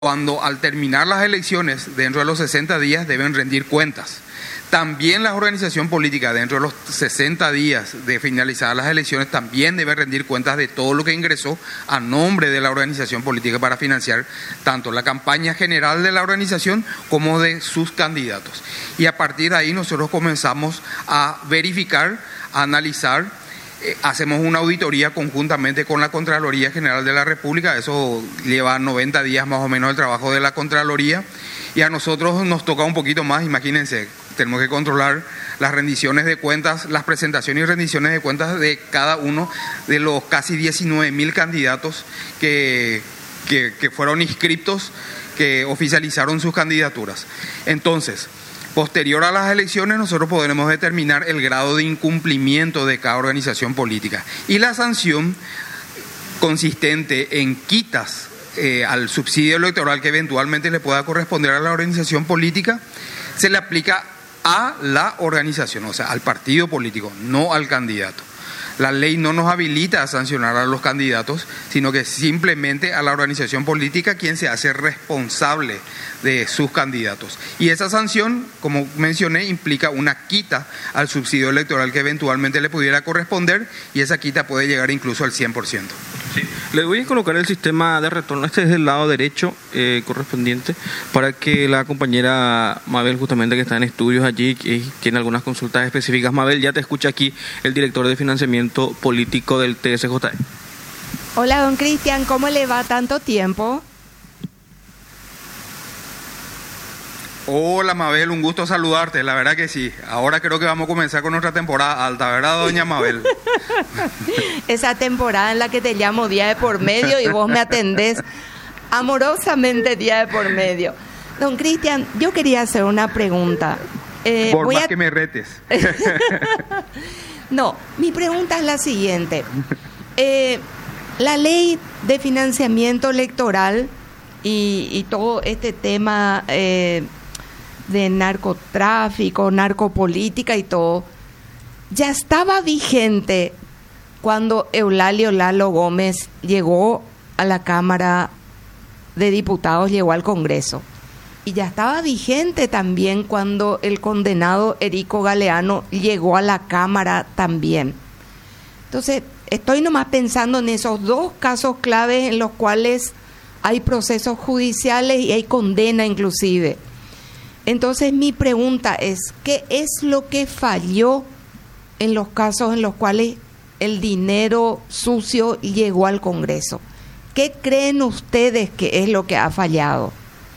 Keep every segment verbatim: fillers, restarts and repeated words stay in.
cuando al terminar las elecciones, dentro de los sesenta días, deben rendir cuentas. También la organización política, dentro de los sesenta días de finalizadas las elecciones, también debe rendir cuentas de todo lo que ingresó a nombre de la organización política para financiar tanto la campaña general de la organización como de sus candidatos. Y a partir de ahí nosotros comenzamos a verificar, a analizar. Eh, hacemos una auditoría conjuntamente con la Contraloría General de la República. Eso lleva noventa días más o menos el trabajo de la Contraloría, y a nosotros nos toca un poquito más. Imagínense, tenemos que controlar las rendiciones de cuentas, las presentaciones y rendiciones de cuentas de cada uno de los casi diecinueve mil candidatos que, que, que fueron inscriptos, que oficializaron sus candidaturas. Entonces, posterior a las elecciones, nosotros podremos determinar el grado de incumplimiento de cada organización política. Y la sanción consistente en quitas eh, al subsidio electoral que eventualmente le pueda corresponder a la organización política, se le aplica a la organización, o sea, al partido político, no al candidato. La ley no nos habilita a sancionar a los candidatos, sino que simplemente a la organización política, quien se hace responsable de sus candidatos. Y esa sanción, como mencioné, implica una quita al subsidio electoral que eventualmente le pudiera corresponder, y esa quita puede llegar incluso al cien por ciento. Sí. Le voy a colocar el sistema de retorno, este es el lado derecho eh, correspondiente, para que la compañera Mabel, justamente que está en estudios allí, que tiene algunas consultas específicas. Mabel, ya te escucha aquí el director de financiamiento político del T S J E. Hola, don Cristian, ¿cómo le va? ¿Tanto tiempo? Hola Mabel, un gusto saludarte, la verdad que sí. Ahora creo que vamos a comenzar con nuestra temporada alta, ¿verdad, doña Mabel? Esa temporada en la que te llamo día de por medio y vos me atendés amorosamente día de por medio. Don Cristian, yo quería hacer una pregunta. Eh, por voy más a... que me retes. No, mi pregunta es la siguiente. Eh, la ley de financiamiento electoral y, y todo este tema... Eh, de narcotráfico, narcopolítica y todo, ya estaba vigente cuando Eulalio Lalo Gómez llegó a la Cámara de Diputados, llegó al Congreso. Y ya estaba vigente también cuando el condenado Erico Galeano llegó a la Cámara también. Entonces, estoy nomás pensando en esos dos casos claves en los cuales hay procesos judiciales y hay condena inclusive. Entonces mi pregunta es, ¿qué es lo que falló en los casos en los cuales el dinero sucio llegó al Congreso? ¿Qué creen ustedes que es lo que ha fallado?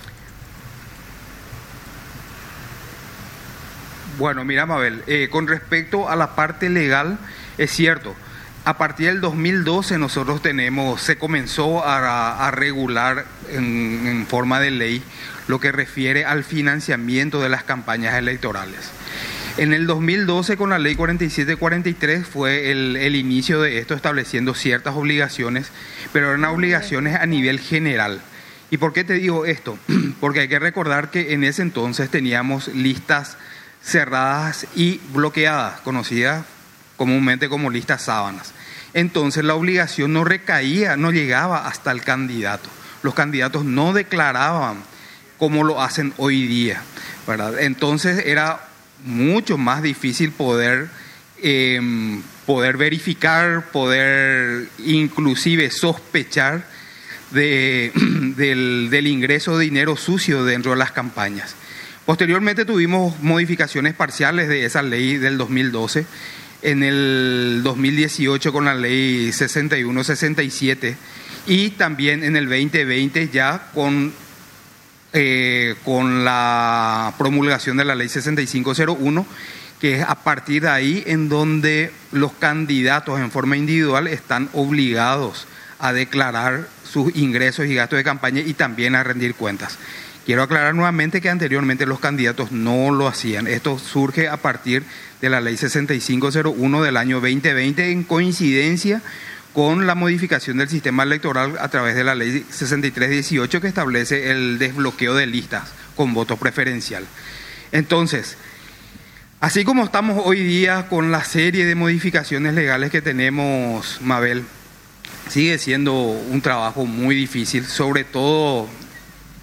Bueno, mira Mabel, eh, con respecto a la parte legal, es cierto, a partir del dos mil doce nosotros tenemos, se comenzó a, a regular en, en forma de ley lo que refiere al financiamiento de las campañas electorales. En el dos mil doce, con la ley cuarenta y siete cuarenta y tres, fue el, el inicio de esto, estableciendo ciertas obligaciones, pero eran obligaciones a nivel general. ¿Y por qué te digo esto? Porque hay que recordar que en ese entonces teníamos listas cerradas y bloqueadas, conocidas comúnmente como listas sábanas. Entonces la obligación no recaía, no llegaba hasta el candidato. Los candidatos no declaraban como lo hacen hoy día, ¿verdad? Entonces era mucho más difícil poder, eh, poder verificar, poder inclusive sospechar de, del, del ingreso de dinero sucio dentro de las campañas. Posteriormente tuvimos modificaciones parciales de esa ley del dos mil doce, en el dos mil dieciocho con la ley sesenta y uno sesenta y siete, y también en el veinte veinte ya con... Eh, con la promulgación de la ley sesenta y cinco cero uno, que es a partir de ahí en donde los candidatos en forma individual están obligados a declarar sus ingresos y gastos de campaña y también a rendir cuentas. Quiero aclarar nuevamente que anteriormente los candidatos no lo hacían. Esto surge a partir de la ley sesenta y cinco cero uno del año veinte veinte, en coincidencia con la modificación del sistema electoral a través de la ley sesenta y tres dieciocho, que establece el desbloqueo de listas con voto preferencial. Entonces, así como estamos hoy día con la serie de modificaciones legales que tenemos, Mabel, sigue siendo un trabajo muy difícil, sobre todo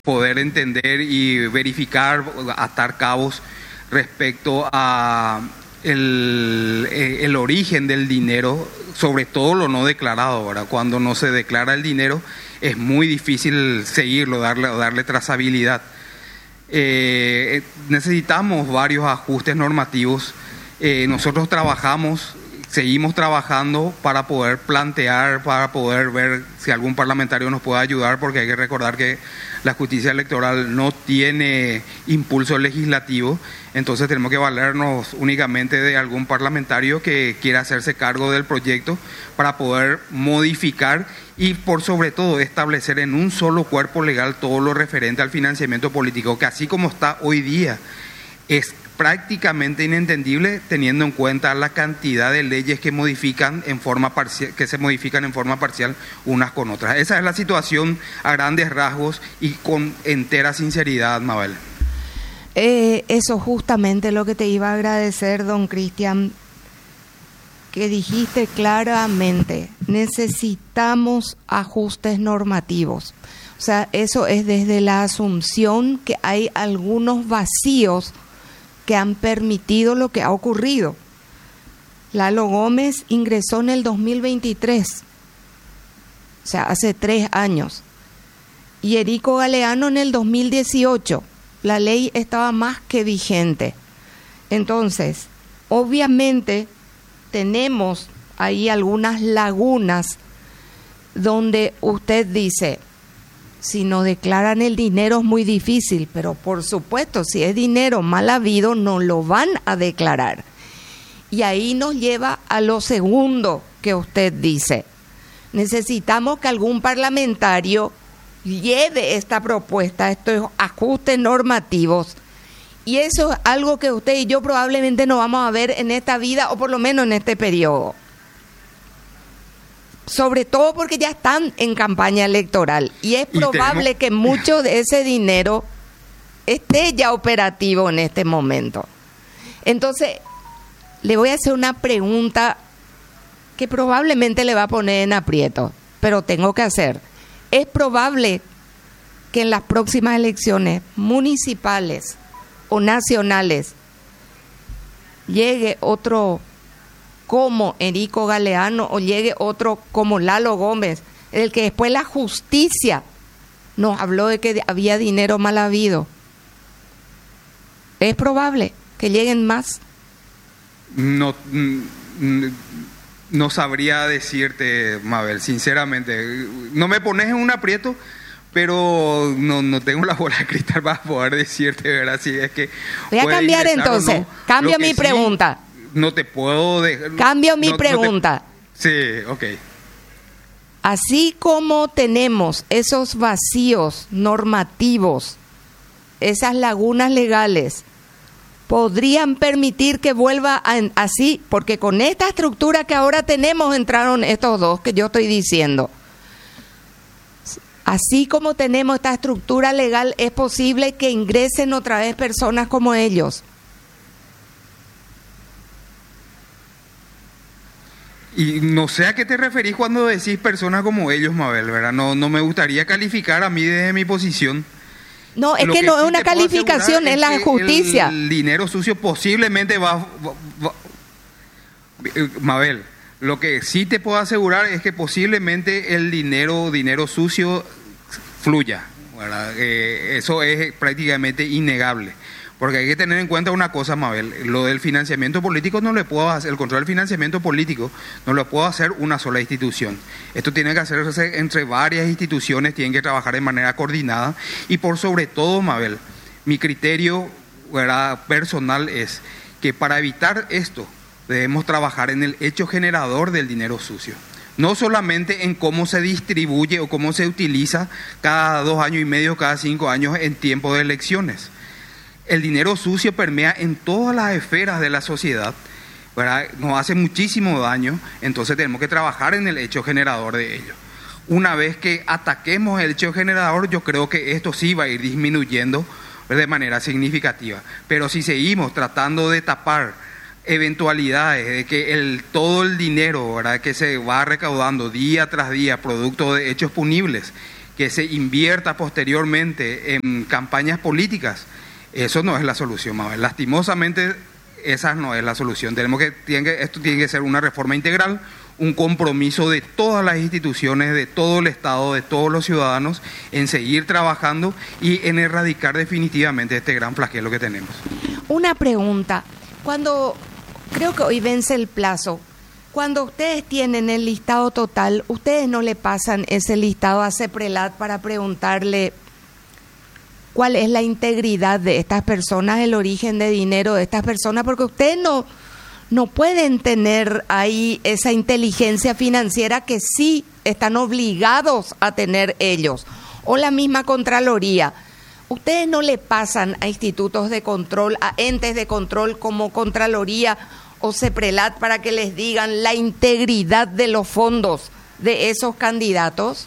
poder entender y verificar, atar cabos respecto a el, el origen del dinero, sobre todo lo no declarado. ¿Verdad? Cuando no se declara el dinero es muy difícil seguirlo, darle, darle trazabilidad. Eh, necesitamos varios ajustes normativos. Eh, nosotros trabajamos, seguimos trabajando para poder plantear, para poder ver si algún parlamentario nos puede ayudar, porque hay que recordar que la justicia electoral no tiene impulso legislativo, entonces tenemos que valernos únicamente de algún parlamentario que quiera hacerse cargo del proyecto para poder modificar y por sobre todo establecer en un solo cuerpo legal todo lo referente al financiamiento político, que así como está hoy día es prácticamente inentendible teniendo en cuenta la cantidad de leyes que modifican en forma parcial, que se modifican en forma parcial unas con otras. Esa es la situación a grandes rasgos y con entera sinceridad, Mabel. Eh, eso justamente lo que te iba a agradecer, don Cristian, que dijiste claramente, necesitamos ajustes normativos. O sea, eso es desde la asunción que hay algunos vacíos que han permitido lo que ha ocurrido. Lalo Gómez ingresó en el dos mil veintitrés, o sea, hace tres años, y Erico Galeano en el dos mil dieciocho. La ley estaba más que vigente. Entonces, obviamente, tenemos ahí algunas lagunas donde usted dice, si no declaran el dinero es muy difícil, pero por supuesto, si es dinero mal habido, no lo van a declarar. Y ahí nos lleva a lo segundo que usted dice. Necesitamos que algún parlamentario lleve esta propuesta, estos ajustes normativos. Y eso es algo que usted y yo probablemente no vamos a ver en esta vida, o por lo menos en este periodo. Sobre todo porque ya están en campaña electoral y es probable que mucho de ese dinero esté ya operativo en este momento. Entonces, le voy a hacer una pregunta que probablemente le va a poner en aprieto, pero tengo que hacer. Es probable que en las próximas elecciones municipales o nacionales llegue otro como Erico Galeano o llegue otro como Lalo Gómez, el que después la justicia nos habló de que había dinero mal habido. ¿Es probable que lleguen más? No, no sabría decirte, Mabel, sinceramente. No me pones en un aprieto, pero no, no tengo la bola de cristal para poder decirte, ¿verdad? Si es que voy a cambiar entonces, no. Cambio mi sí, pregunta. No te puedo dejar. Cambio mi no, pregunta. No te, sí, ok. Así como tenemos esos vacíos normativos, esas lagunas legales, podrían permitir que vuelva a, así, porque con esta estructura que ahora tenemos entraron estos dos que yo estoy diciendo. Así como tenemos esta estructura legal, es posible que ingresen otra vez personas como ellos. Y no sé a qué te referís cuando decís personas como ellos, Mabel, ¿verdad? No, no me gustaría calificar a mí desde mi posición. No, es Lo que, que no sí es una calificación, es, es la justicia. El dinero sucio posiblemente va, va, va... Mabel, lo que sí te puedo asegurar es que posiblemente el dinero, dinero sucio fluya, ¿verdad? Eh, eso es prácticamente innegable. Porque hay que tener en cuenta una cosa, Mabel, lo del financiamiento político no le puedo hacer, el control del financiamiento político no lo puedo hacer una sola institución. Esto tiene que hacerse entre varias instituciones, tienen que trabajar de manera coordinada y por sobre todo, Mabel, mi criterio, ¿verdad?, personal es que para evitar esto debemos trabajar en el hecho generador del dinero sucio. No solamente en cómo se distribuye o cómo se utiliza cada dos años y medio, cada cinco años en tiempo de elecciones. El dinero sucio permea en todas las esferas de la sociedad, ¿verdad? Nos hace muchísimo daño, entonces tenemos que trabajar en el hecho generador de ello. Una vez que ataquemos el hecho generador, yo creo que esto sí va a ir disminuyendo de manera significativa. Pero si seguimos tratando de tapar eventualidades de que el, todo el dinero, ¿verdad?, que se va recaudando día tras día, producto de hechos punibles, que se invierta posteriormente en campañas políticas, eso no es la solución, Mabel. Lastimosamente, esa no es la solución. Tenemos que, tiene que, esto tiene que ser una reforma integral, un compromiso de todas las instituciones, de todo el Estado, de todos los ciudadanos, en seguir trabajando y en erradicar definitivamente este gran flagelo que tenemos. Una pregunta. Cuando, creo que hoy vence el plazo, cuando ustedes tienen el listado total, ¿ustedes no le pasan ese listado a CEPRELAT para preguntarle cuál es la integridad de estas personas, el origen de dinero de estas personas? Porque ustedes no, no pueden tener ahí esa inteligencia financiera que sí están obligados a tener ellos, o la misma Contraloría. ¿Ustedes no le pasan a institutos de control, a entes de control como Contraloría o CEPRELAT para que les digan la integridad de los fondos de esos candidatos?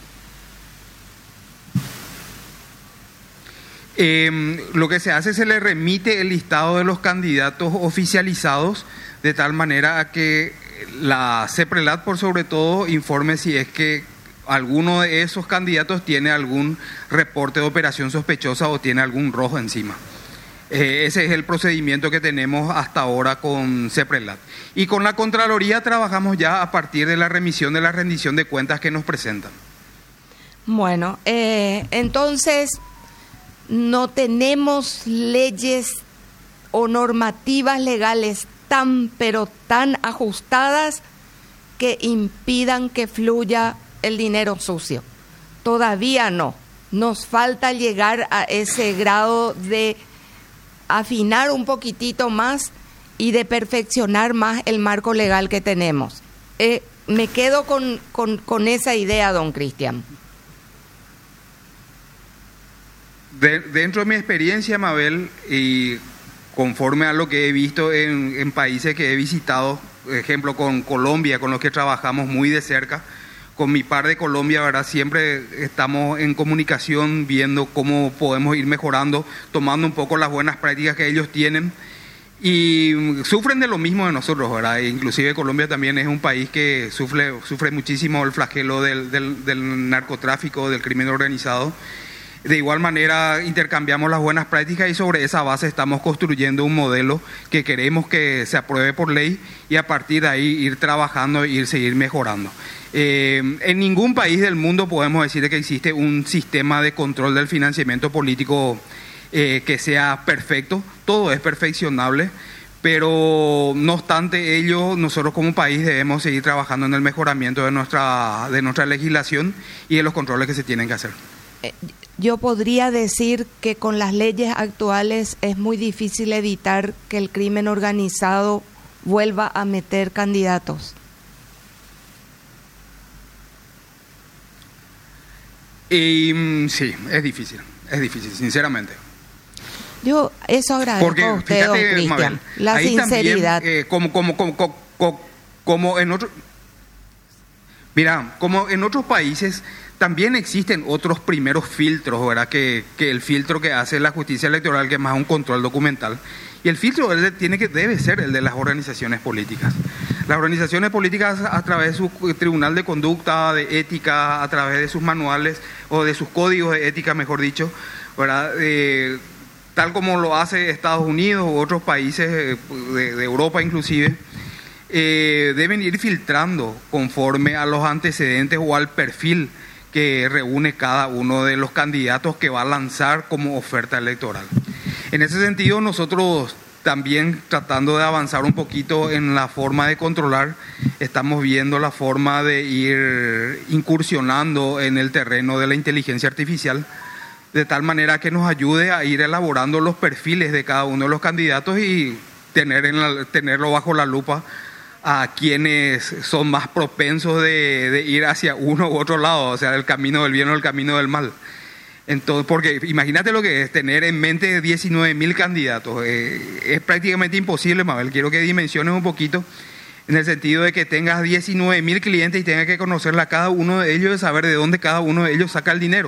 Eh, lo que se hace es se le remite el listado de los candidatos oficializados de tal manera a que la CEPRELAT, por sobre todo, informe si es que alguno de esos candidatos tiene algún reporte de operación sospechosa o tiene algún rojo encima. Eh, ese es el procedimiento que tenemos hasta ahora con CEPRELAT. Y con la Contraloría trabajamos ya a partir de la remisión de la rendición de cuentas que nos presentan. Bueno, eh, entonces no tenemos leyes o normativas legales tan, pero tan ajustadas que impidan que fluya el dinero sucio. Todavía no. Nos falta llegar a ese grado de afinar un poquitito más y de perfeccionar más el marco legal que tenemos. Eh, me quedo con, con, con esa idea, don Cristian. De, dentro de mi experiencia, Mabel, y conforme a lo que he visto en, en países que he visitado, por ejemplo con Colombia, con los que trabajamos muy de cerca, con mi par de Colombia, ¿verdad? Siempre estamos en comunicación viendo cómo podemos ir mejorando, tomando un poco las buenas prácticas que ellos tienen y sufren de lo mismo de nosotros, ¿verdad? E inclusive Colombia también es un país que sufre, sufre muchísimo el flagelo del, del, del narcotráfico, del crimen organizado. De igual manera intercambiamos las buenas prácticas y sobre esa base estamos construyendo un modelo que queremos que se apruebe por ley y a partir de ahí ir trabajando e ir seguir mejorando. Eh, en ningún país del mundo podemos decir que existe un sistema de control del financiamiento político eh, que sea perfecto, todo es perfeccionable, pero no obstante ello, nosotros como país debemos seguir trabajando en el mejoramiento de nuestra, de nuestra legislación y de los controles que se tienen que hacer. Yo podría decir que con las leyes actuales es muy difícil evitar que el crimen organizado vuelva a meter candidatos. Y, sí, es difícil, es difícil, sinceramente. Yo eso agradezco Porque, a usted, fíjate, don Cristian, Mabel, la ahí sinceridad. También, eh, como, como, como, como, como en otro, mira, como en otros países también existen otros primeros filtros, ¿verdad? Que, que el filtro que hace la justicia electoral, que es más un control documental. Y el filtro el de, tiene que, debe ser el de las organizaciones políticas. Las organizaciones políticas, a través de su tribunal de conducta, de ética, a través de sus manuales o de sus códigos de ética, mejor dicho, ¿verdad? Eh, tal como lo hace Estados Unidos u otros países de, de Europa inclusive, eh, deben ir filtrando conforme a los antecedentes o al perfil que reúne cada uno de los candidatos que va a lanzar como oferta electoral. En ese sentido, nosotros también tratando de avanzar un poquito en la forma de controlar, estamos viendo la forma de ir incursionando en el terreno de la inteligencia artificial, de tal manera que nos ayude a ir elaborando los perfiles de cada uno de los candidatos y tener en la, tenerlo bajo la lupa a quienes son más propensos de, de ir hacia uno u otro lado, o sea, el camino del bien o el camino del mal. Entonces, porque imagínate lo que es tener en mente diecinueve mil candidatos. Eh, es prácticamente imposible, Mabel. Quiero que dimensiones un poquito en el sentido de que tengas diecinueve mil clientes y tengas que conocerla a cada uno de ellos y saber de dónde cada uno de ellos saca el dinero.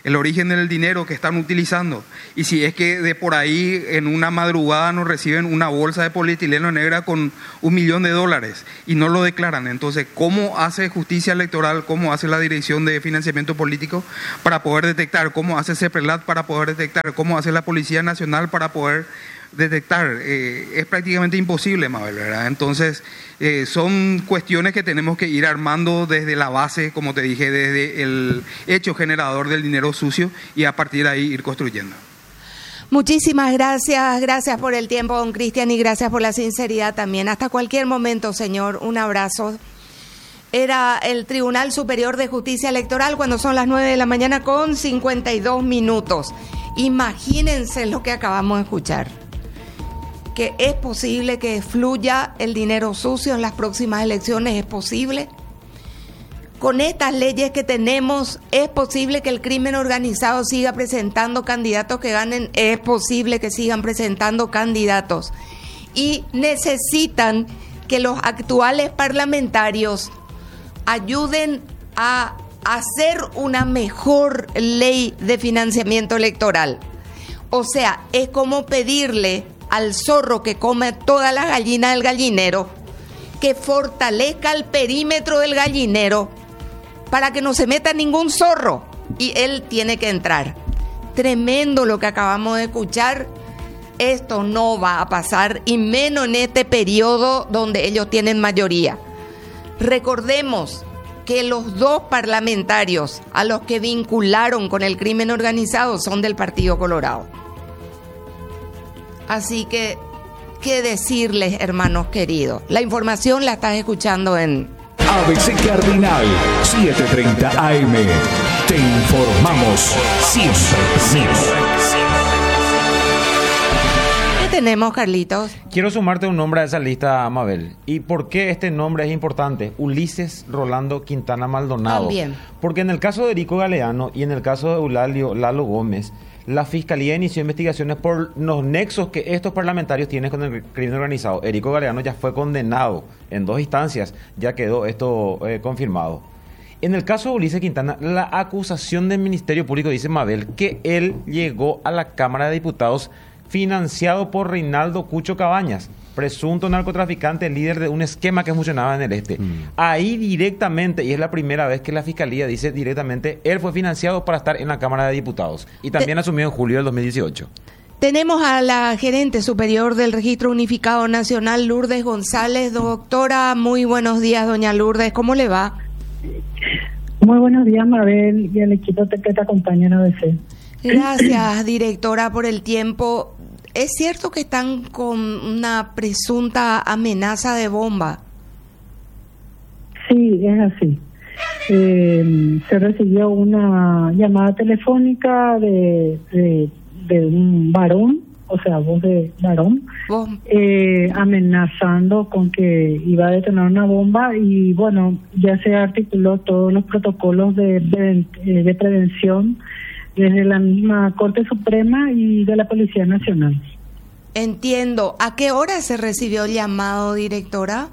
el origen del dinero que están utilizando. Y si es que de por ahí en una madrugada nos reciben una bolsa de polietileno negra con un millón de dólares y no lo declaran, entonces, ¿cómo hace Justicia Electoral, cómo hace la Dirección de Financiamiento Político para poder detectar? ¿Cómo hace CEPRELAT para poder detectar? ¿Cómo hace la Policía Nacional para poder detectar? Eh, es prácticamente imposible, Mabel, ¿verdad? Entonces, eh, son cuestiones que tenemos que ir armando desde la base, como te dije, desde el hecho generador del dinero sucio y a partir de ahí ir construyendo. Muchísimas gracias, gracias por el tiempo, don Cristian, y gracias por la sinceridad también. Hasta cualquier momento, señor, un abrazo. Era el Tribunal Superior de Justicia Electoral cuando son las nueve de la mañana con cincuenta y dos minutos. Imagínense lo que acabamos de escuchar. Que es posible que fluya el dinero sucio en las próximas elecciones, es posible. Con estas leyes que tenemos, es posible que el crimen organizado siga presentando candidatos que ganen, es posible que sigan presentando candidatos. Y necesitan que los actuales parlamentarios ayuden a hacer una mejor ley de financiamiento electoral. O sea, es como pedirle al zorro que come todas las gallinas del gallinero, que fortalezca el perímetro del gallinero para que no se meta ningún zorro y él tiene que entrar. Tremendo lo que acabamos de escuchar. Esto no va a pasar y menos en este periodo donde ellos tienen mayoría. Recordemos que los dos parlamentarios a los que vincularon con el crimen organizado son del Partido Colorado. Así que, ¿qué decirles, hermanos queridos? La información la estás escuchando en A B C Cardinal setecientos treinta A M. Te informamos siempre primero. ¿Qué tenemos, Carlitos? Quiero sumarte un nombre a esa lista, Mabel. ¿Y por qué este nombre es importante? Ulises Rolando Quintana Maldonado. También. Porque en el caso de Erico Galeano y en el caso de Eulalio Lalo Gómez, la Fiscalía inició investigaciones por los nexos que estos parlamentarios tienen con el crimen organizado. Erico Galeano ya fue condenado en dos instancias, ya quedó esto eh, confirmado. En el caso de Ulises Quintana, la acusación del Ministerio Público dice, Mabel, que él llegó a la Cámara de Diputados financiado por Reinaldo Cucho Cabañas, presunto narcotraficante, líder de un esquema que funcionaba en el este. Mm. Ahí directamente, y es la primera vez que la Fiscalía dice directamente, él fue financiado para estar en la Cámara de Diputados. Y también Te- asumió en julio del dos mil dieciocho. Tenemos a la gerente superior del Registro Unificado Nacional, Lourdes González. Doctora, muy buenos días, doña Lourdes, ¿cómo le va? Muy buenos días, Mabel, y el equipo que te acompaña en A B C. Gracias, directora, por el tiempo. ¿Es cierto que están con una presunta amenaza de bomba? Sí, es así. Eh, se recibió una llamada telefónica de, de, de un varón, o sea, voz de varón, eh, amenazando con que iba a detonar una bomba y bueno, ya se articuló todos los protocolos de, de, de prevención desde la misma Corte Suprema y de la Policía Nacional. Entiendo. ¿A qué hora se recibió el llamado, directora?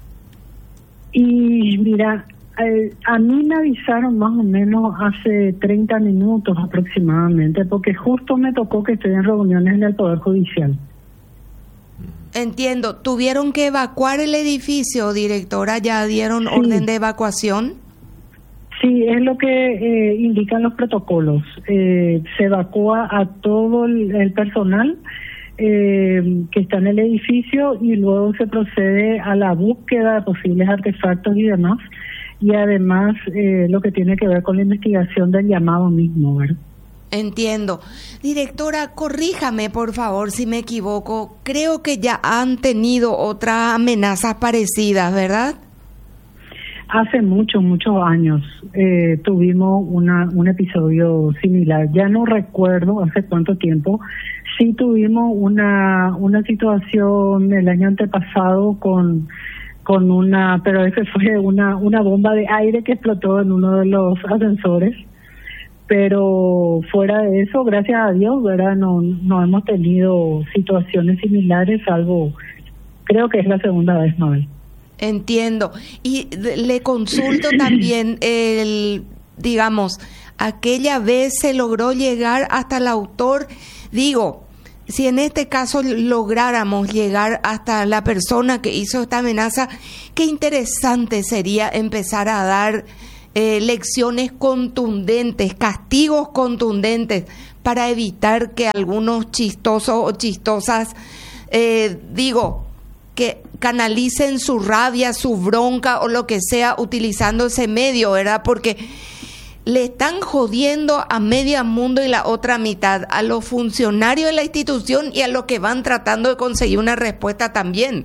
Y mira, eh, a mí me avisaron más o menos hace treinta minutos aproximadamente, porque justo me tocó que estoy en reuniones en el Poder Judicial. Entiendo. ¿Tuvieron que evacuar el edificio, directora? ¿Ya dieron Sí. orden de evacuación? Sí, es lo que eh, indican los protocolos. Eh, se evacúa a todo el, el personal eh, que está en el edificio y luego se procede a la búsqueda de posibles artefactos y demás. Y además eh, lo que tiene que ver con la investigación del llamado mismo, ¿verdad? Entiendo. Directora, corríjame por favor si me equivoco. Creo que ya han tenido otras amenazas parecidas, ¿verdad? Hace muchos, muchos años eh, tuvimos una, un episodio similar. Ya no recuerdo hace cuánto tiempo. Sí tuvimos una, una situación el año antepasado con, con una, pero ese fue una, una bomba de aire que explotó en uno de los ascensores. Pero fuera de eso, gracias a Dios, ¿verdad? No, no hemos tenido situaciones similares, salvo, creo que es la segunda vez, Mabel. Entiendo. Y le consulto también, el, digamos, aquella vez se logró llegar hasta el autor. Digo, si en este caso lográramos llegar hasta la persona que hizo esta amenaza, qué interesante sería empezar a dar eh, lecciones contundentes, castigos contundentes, para evitar que algunos chistosos o chistosas, eh, digo, que canalicen su rabia, su bronca o lo que sea utilizando ese medio, ¿verdad? Porque le están jodiendo a media mundo y la otra mitad, a los funcionarios de la institución y a los que van tratando de conseguir una respuesta también.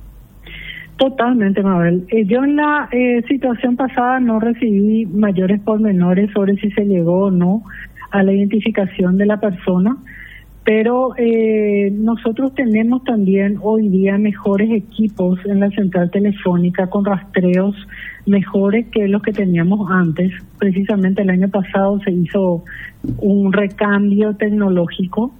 Totalmente, Mabel. Eh, yo en la eh, situación pasada no recibí mayores pormenores sobre si se llegó o no a la identificación de la persona, pero eh, nosotros tenemos también hoy día mejores equipos en la central telefónica con rastreos mejores que los que teníamos antes. Precisamente el año pasado se hizo un recambio tecnológico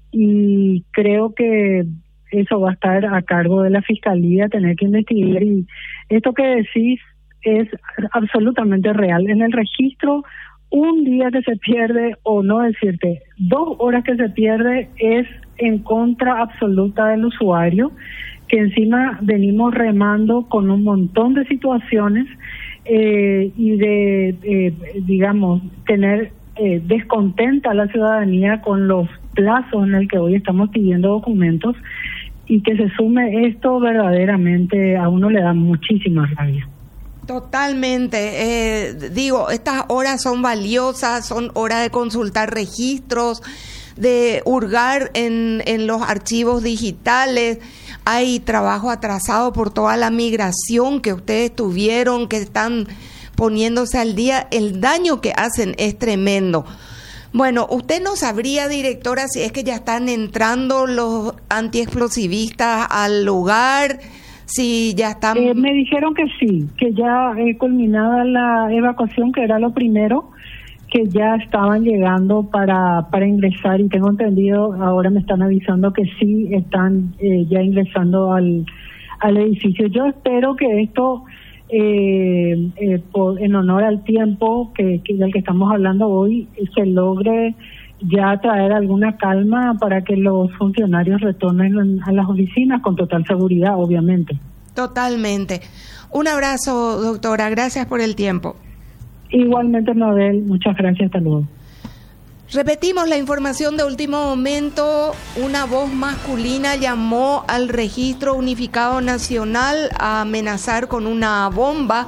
y creo que eso va a estar a cargo de la Fiscalía, tener que investigar. Y esto que decís es absolutamente real. En el registro, un día que se pierde, o no decirte, dos horas que se pierde, es en contra absoluta del usuario, que encima venimos remando con un montón de situaciones eh, y de, eh, digamos, tener eh, descontenta a la ciudadanía con los plazos en el que hoy estamos pidiendo documentos, y que se sume esto verdaderamente a uno le da muchísima rabia. Totalmente, eh, digo, estas horas son valiosas, son horas de consultar registros, de hurgar en, en los archivos digitales. Hay trabajo atrasado por toda la migración que ustedes tuvieron, que están poniéndose al día. El daño que hacen es tremendo. Bueno, usted no sabría, directora, si es que ya están entrando los antiexplosivistas al lugar, si ya están... Eh, me dijeron que sí, que ya eh, culminada la evacuación, que era lo primero, que ya estaban llegando para, para ingresar, y tengo entendido, ahora me están avisando que sí están eh, ya ingresando al, al edificio. Yo espero que esto... Eh, eh, por, en honor al tiempo que, que del que estamos hablando hoy, se logre ya traer alguna calma para que los funcionarios retornen a las oficinas con total seguridad, obviamente. Totalmente. Un abrazo, doctora. Gracias por el tiempo. Igualmente, Mabel. Muchas gracias. Hasta luego. Repetimos la información de último momento. Una voz masculina llamó al Registro Unificado Nacional a amenazar con una bomba.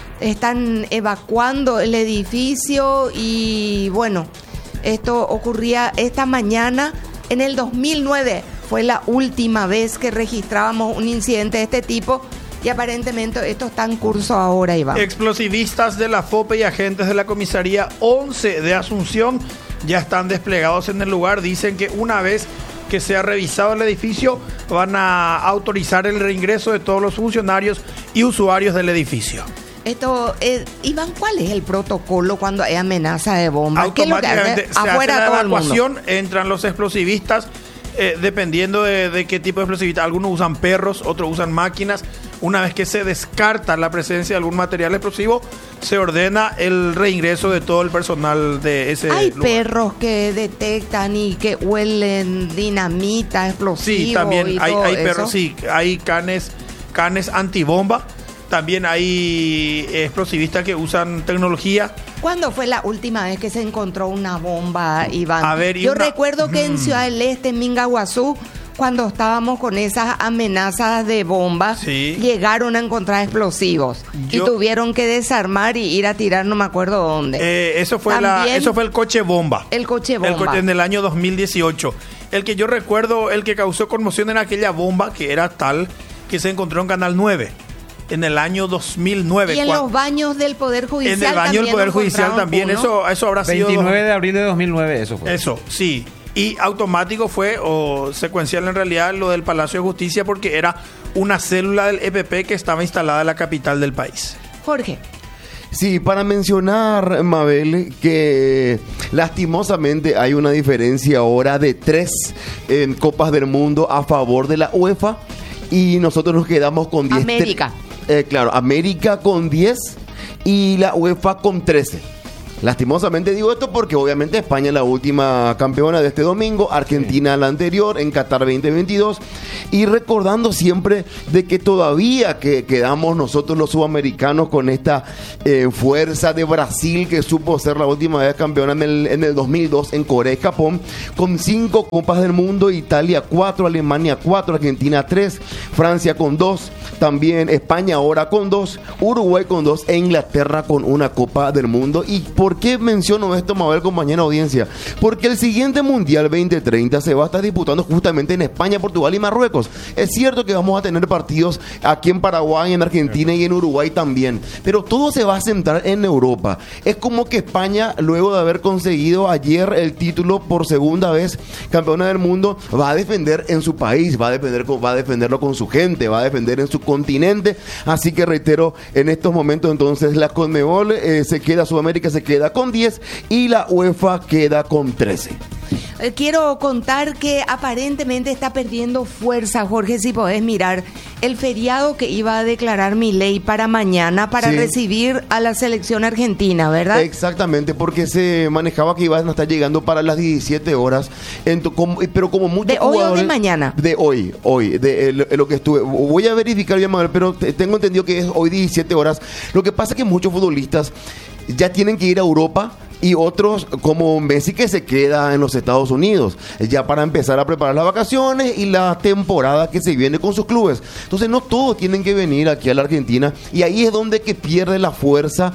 Están evacuando el edificio y bueno, esto ocurría esta mañana. En el dos mil nueve fue la última vez que registrábamos un incidente de este tipo. Y aparentemente esto está en curso ahora, Iván. Explosivistas de la FOPE y agentes de la comisaría once de Asunción ya están desplegados en el lugar. Dicen que una vez que sea revisado el edificio van a autorizar el reingreso de todos los funcionarios y usuarios del edificio. Esto, eh, Iván, ¿cuál es el protocolo cuando hay amenaza de bomba? Automáticamente se afuera hace la todo evacuación, entran los explosivistas, eh, dependiendo de, de qué tipo de explosivista. Algunos usan perros, otros usan máquinas. Una vez que se descarta la presencia de algún material explosivo, se ordena el reingreso de todo el personal de ese Hay lugar. perros que detectan y que huelen dinamita, explosivo. Sí, también y hay, todo hay eso. perros, sí, hay canes, canes antibomba. También hay explosivistas que usan tecnología. ¿Cuándo fue la última vez que se encontró una bomba, Iván? A ver, y Yo una- recuerdo que en Ciudad del Este, en Mingaguazú, cuando estábamos con esas amenazas de bombas, Sí. llegaron a encontrar explosivos Yo- y tuvieron que desarmar y ir a tirar, no me acuerdo dónde. Eh, eso fue la, También eso fue el coche bomba. el coche El bomba. coche en el año dos mil dieciocho. El que yo recuerdo, el que causó conmoción en aquella bomba, que era tal que se encontró en Canal nueve en el año dos mil nueve. Y en cuan- los baños del Poder Judicial en el baño del también Poder Judicial encontraron también. uno. Eso, eso habrá sido... veintinueve de abril de dos mil nueve, eso fue. Eso, sí. Y automático fue, o secuencial en realidad, lo del Palacio de Justicia, porque era una célula del E P P que estaba instalada en la capital del país. Jorge. Sí, para mencionar, Mabel, que lastimosamente hay una diferencia ahora de tres en Copas del Mundo a favor de la UEFA, y nosotros nos quedamos con diez. América. Eh, claro, América con diez y la UEFA con trece. Lastimosamente digo esto porque obviamente España es la última campeona de este domingo, Argentina la anterior en Qatar veinte veintidós, y recordando siempre de que todavía que quedamos nosotros los sudamericanos con esta eh, fuerza de Brasil que supo ser la última vez campeona en el, en el dos mil dos en Corea y Japón, con cinco copas del mundo, Italia cuatro, Alemania cuatro, Argentina tres, Francia con dos, también España ahora con dos, Uruguay con dos e Inglaterra con una copa del mundo. Y por ¿Por qué menciono esto, Mabel, compañera audiencia? Porque el siguiente Mundial veinte treinta se va a estar disputando justamente en España, Portugal y Marruecos. Es cierto que vamos a tener partidos aquí en Paraguay, en Argentina y en Uruguay también, pero todo se va a centrar en Europa. Es como que España, luego de haber conseguido ayer el título por segunda vez campeona del mundo, va a defender en su país, va a defender, va a defenderlo con su gente, va a defender en su continente. Así que reitero, en estos momentos entonces la Conmebol eh, se queda, Sudamérica se queda con diez y la UEFA queda con trece. Quiero contar que aparentemente está perdiendo fuerza, Jorge, si podés mirar el feriado que iba a declarar Milei para mañana para sí. recibir a la selección argentina, ¿verdad? Exactamente, porque se manejaba que iban a estar llegando para las diecisiete horas, en tu, como, pero como muchos ¿De hoy o de mañana? De hoy, hoy, de, de, de lo que estuve. Voy a verificar bien, Manuel, pero tengo entendido que es hoy diecisiete horas. Lo que pasa es que muchos futbolistas ya tienen que ir a Europa y otros como Messi que se queda en los Estados Unidos ya para empezar a preparar las vacaciones y la temporada que se viene con sus clubes. Entonces no todos tienen que venir aquí a la Argentina y ahí es donde que pierde la fuerza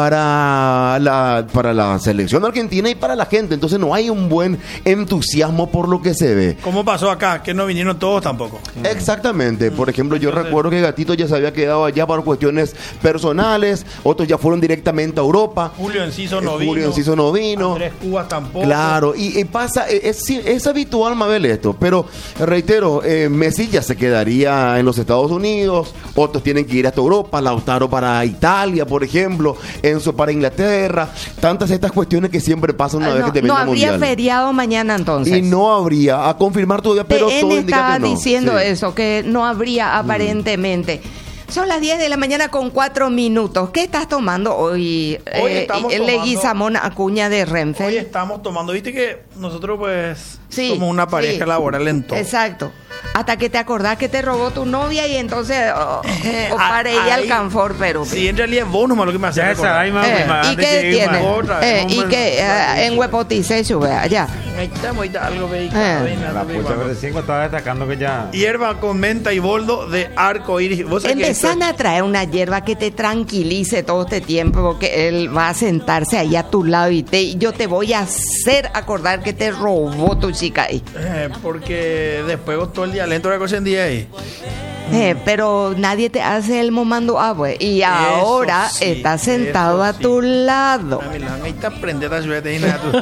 para la, para la selección argentina y para la gente. Entonces no hay un buen entusiasmo por lo que se ve. ¿Cómo pasó acá? Que no vinieron todos tampoco. Exactamente. Por ejemplo, yo Entonces, recuerdo que Gatito ya se había quedado allá por cuestiones personales, otros ya fueron directamente a Europa. Julio Enciso no vino. Julio Enciso no vino. Andrés Cubas tampoco. Claro, y, y pasa, es, es habitual, Mabel, esto, pero reitero, eh, Messi ya se quedaría en los Estados Unidos, otros tienen que ir hasta Europa, Lautaro para Italia, por ejemplo, Enzo para Inglaterra, tantas estas cuestiones que siempre pasan una no, vez que termina no el Mundial. No habría feriado mañana entonces. Y no habría, a confirmar todavía, pero P N todo indica está que no. diciendo Sí. eso, que no habría aparentemente. Mm. Son las diez de la mañana con cuatro minutos. ¿Qué estás tomando hoy, hoy eh, estamos el tomando, Leguizamón Acuña de Renfe? Hoy estamos tomando, viste que nosotros pues sí, somos una pareja sí, laboral en todo. Exacto. Hasta que te acordás que te robó tu novia y entonces oh, oh, para ella al canfor, pero... Sí, en realidad vos nomás lo que me hace recordar. Eh, ¿Y qué tiene? Eh, ¿Y qué? Eh, en Huepotice, sube allá. Ahí estamos, ahí está algo, ve. La pucha, recién estaba destacando que ya... Hierba con menta y boldo de arco iris. Empezan a traer una hierba que te tranquilice todo este tiempo, porque él va a sentarse ahí a tu lado y te, yo te voy a hacer acordar que te robó tu chica ahí. Eh, porque después todo el día lento la cosa en día ahí. Eh, pero nadie te hace el momando ah, pues. Y ahora sí, está sentado a sí. tu lado. Ahí te aprendes a subir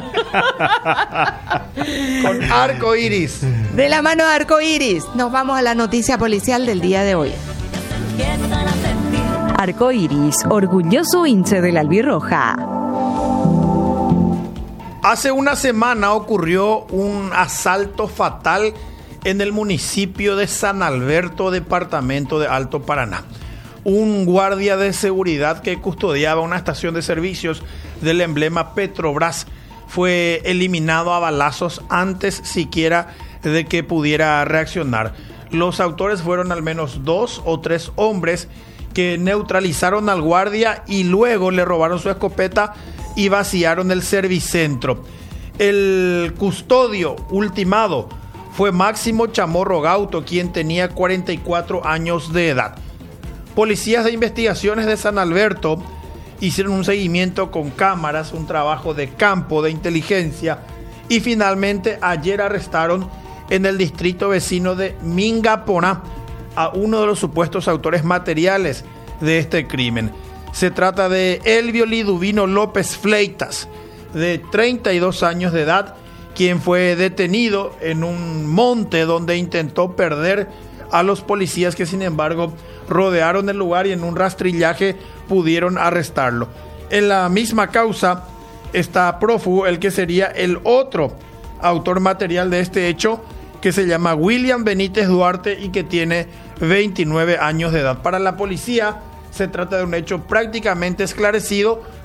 con arco iris. De la mano de arco iris, nos vamos a la noticia policial del día de hoy. Arco iris, orgulloso hincha del albirroja. Hace una semana ocurrió un asalto fatal en el municipio de San Alberto, departamento de Alto Paraná. Un guardia de seguridad que custodiaba una estación de servicios del emblema Petrobras fue eliminado a balazos antes siquiera de que pudiera reaccionar. Los autores fueron al menos dos o tres hombres que neutralizaron al guardia y luego le robaron su escopeta y vaciaron el servicentro. El custodio ultimado fue Máximo Chamorro Gauto, quien tenía cuarenta y cuatro años de edad. Policías de investigaciones de San Alberto hicieron un seguimiento con cámaras, un trabajo de campo de inteligencia y finalmente ayer arrestaron en el distrito vecino de Mingapona a uno de los supuestos autores materiales de este crimen. Se trata de Elvio Liduvino López Fleitas, de treinta y dos años de edad, quien fue detenido en un monte donde intentó perder a los policías que sin embargo rodearon el lugar y en un rastrillaje pudieron arrestarlo. En la misma causa está prófugo el que sería el otro autor material de este hecho, que se llama William Benítez Duarte y que tiene veintinueve años de edad. Para la policía se trata de un hecho prácticamente esclarecido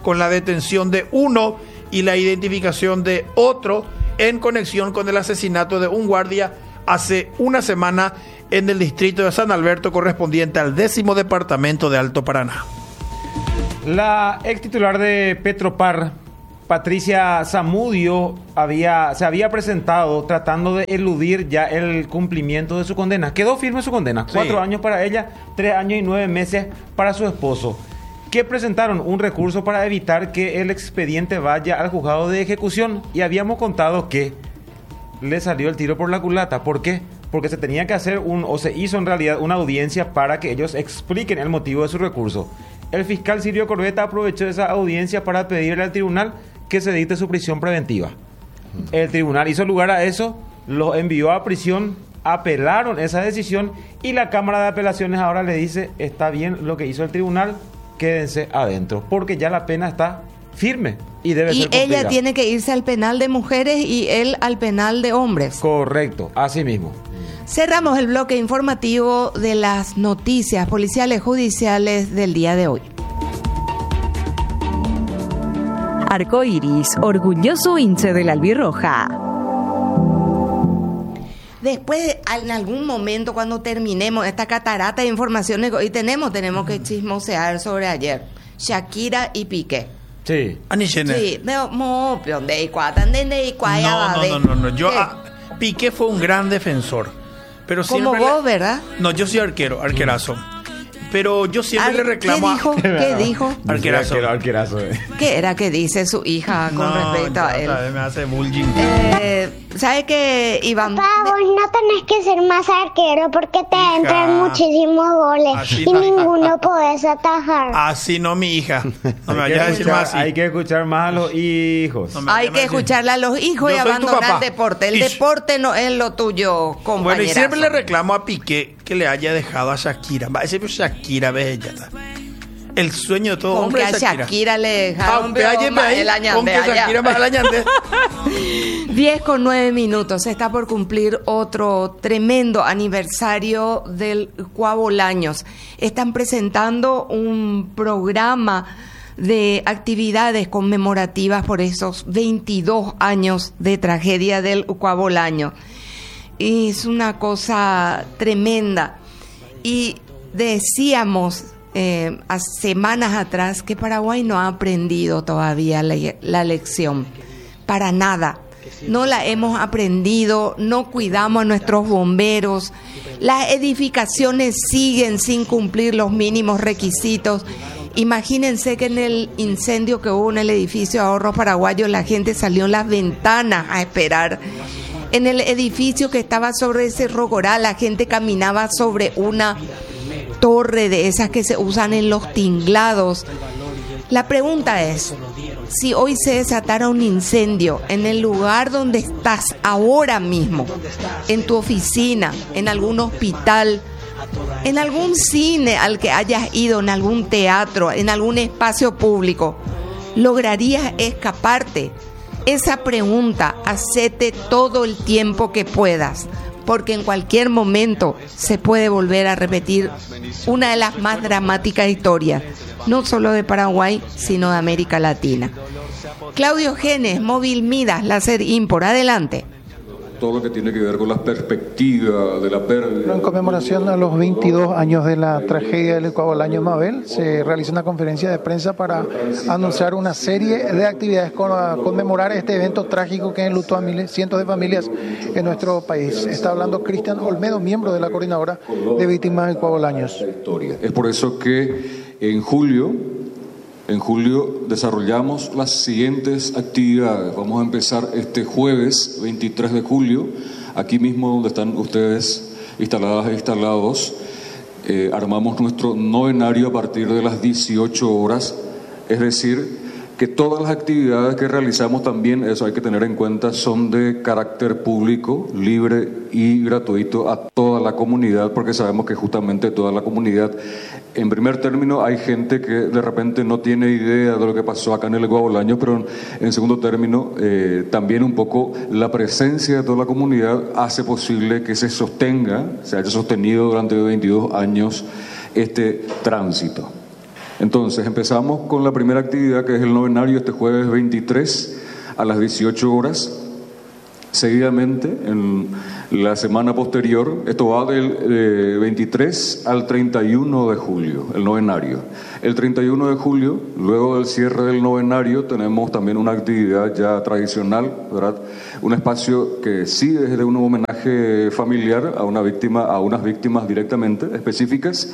con la detención de uno y la identificación de otro en conexión con el asesinato de un guardia hace una semana en el distrito de San Alberto, correspondiente al décimo departamento de Alto Paraná. La ex titular de Petropar, Patricia Zamudio, había, se había presentado tratando de eludir ya el cumplimiento de su condena. Quedó firme su condena. Sí. Cuatro años para ella, tres años y nueve meses para su esposo, que presentaron un recurso para evitar que el expediente vaya al juzgado de ejecución. Y habíamos contado que le salió el tiro por la culata. ¿Por qué? Porque se tenía que hacer un, o se hizo en realidad una audiencia para que ellos expliquen el motivo de su recurso. El fiscal Silvio Corbeta aprovechó esa audiencia para pedirle al tribunal que se dicte su prisión preventiva. El tribunal hizo lugar a eso, lo envió a prisión, apelaron esa decisión y la Cámara de Apelaciones ahora le dice: está bien lo que hizo el tribunal, quédense adentro, porque ya la pena está firme y debe y ser cumplida. Ella tiene que irse al penal de mujeres y él al penal de hombres. Correcto, así mismo. Cerramos el bloque informativo de las noticias policiales judiciales del día de hoy. Arcoiris, orgulloso hincha de la albirroja. Después, en algún momento, cuando terminemos esta catarata de informaciones que hoy tenemos, tenemos que chismosear sobre ayer. Shakira y Piqué. Sí. Sí, no, no, no, no, no, no. Yo, a, Piqué fue un gran defensor. Pero como vos, le... ¿verdad? No, yo soy arquero, arquerazo. Pero yo siempre Ar- le reclamo ¿Qué dijo? a... ¿Qué dijo? Arquerazo. Arquerazo. Eh. ¿Qué era que dice su hija con no, respecto a él? Me hace bullying. Eh, ¿Sabe qué, Iván? Papá, vos no tenés que ser más arquero porque te hija, entran muchísimos goles y no. ninguno podés atajar. Así no, mi hija. No me vayas a decir escuchar, más así. Hay que escuchar más a los hijos. No hay que escucharle a los hijos Yo y abandonar el deporte. El y... deporte no es lo tuyo, compañerazo. Bueno, y siempre le reclamo a Piqué que le haya dejado a Shakira. Va a decir, Shakira, bella. El sueño de todo con hombre que es Shakira. A Shakira le dejaron con que Shakira más la ñande. diez con nueve minutos. Se está por cumplir otro tremendo aniversario del Cuabolaños. Están presentando un programa de actividades conmemorativas por esos veintidós años de tragedia del Cuabolaño. Y es una cosa tremenda. Y decíamos eh, hace semanas atrás que Paraguay no ha aprendido todavía la, la lección. Para nada. No la hemos aprendido, no cuidamos a nuestros bomberos. Las edificaciones siguen sin cumplir los mínimos requisitos. Imagínense que en el incendio que hubo en el edificio de Ahorros Paraguayos, la gente salió en las ventanas a esperar. En el edificio que estaba sobre Cerro Corá, la gente caminaba sobre una torre de esas que se usan en los tinglados. La pregunta es, si hoy se desatara un incendio en el lugar donde estás ahora mismo, en tu oficina, en algún hospital, en algún cine al que hayas ido, en algún teatro, en algún espacio público, ¿lograrías escaparte? Esa pregunta, hacete todo el tiempo que puedas, porque en cualquier momento se puede volver a repetir una de las más dramáticas historias, no solo de Paraguay, sino de América Latina. Claudio Genes, Móvil Midas, Láser Impor, adelante. Todo lo que tiene que ver con la perspectiva de la pérdida. En conmemoración a los veintidós años de la tragedia del Cuabolaño Mabel, se realiza una conferencia de prensa para anunciar una serie de actividades para conmemorar este evento trágico que enlutó a miles, cientos de familias en nuestro país. Está hablando Cristian Olmedo, miembro de la Coordinadora de Víctimas del Cuabolaños. Es por eso que en julio En julio desarrollamos las siguientes actividades. Vamos a empezar este jueves veintitrés de julio, aquí mismo donde están ustedes instaladas e instalados. Eh, armamos nuestro novenario a partir de las dieciocho horas, es decir, que todas las actividades que realizamos también, eso hay que tener en cuenta, son de carácter público, libre y gratuito a toda la comunidad, porque sabemos que justamente toda la comunidad, en primer término, hay gente que de repente no tiene idea de lo que pasó acá en el Cuabolaño, pero en segundo término, eh, también un poco la presencia de toda la comunidad hace posible que se sostenga, se haya sostenido durante veintidós años este tránsito. Entonces, empezamos con la primera actividad, que es el novenario, este jueves veintitrés a las dieciocho horas. Seguidamente, en la semana posterior, esto va del eh, veintitrés al treinta y uno de julio, el novenario. El treinta y uno de julio, luego del cierre del novenario, tenemos también una actividad ya tradicional, ¿verdad? Un espacio que sí es de un homenaje familiar a una víctima, a unas víctimas directamente específicas.